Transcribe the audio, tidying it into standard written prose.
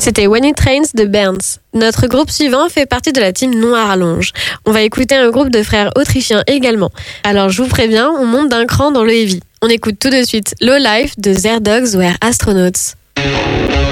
C'était When It Rains de Burns. Notre groupe suivant fait partie de la team Noir-Allonge. On va écouter un groupe de frères autrichiens également. Alors je vous préviens, on monte d'un cran dans le heavy. On écoute tout de suite Low Life de Their Dogs Were Astronauts.